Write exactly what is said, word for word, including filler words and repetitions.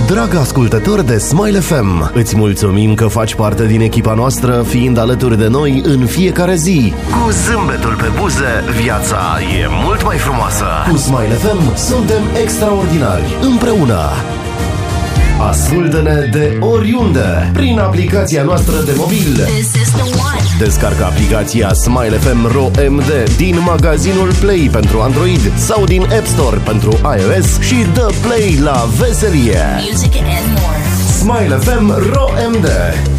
Drag ascultător de Smile F M, îți mulțumim că faci parte din echipa noastră, fiind alături de noi în fiecare zi. Cu zâmbetul pe buze, viața e mult mai frumoasă. Cu Smile F M suntem extraordinari, împreună. Ascultă-ne de oriunde prin aplicația noastră de mobil. Descarcă aplicația Smile F M R O M D din magazinul Play pentru Android sau din App Store pentru iOS și dă play la veselie. Smile F M R O M D.